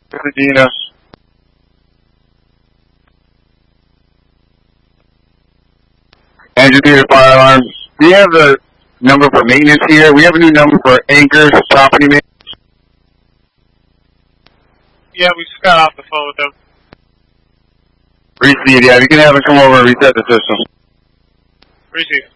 Pasadena. Engineer fire alarm. Do you have the number for maintenance here? We have a new number for Anchor's property maintenance. Yeah, we just got off the phone with them. Receive, yeah. You can have them come over and reset the system. Receive.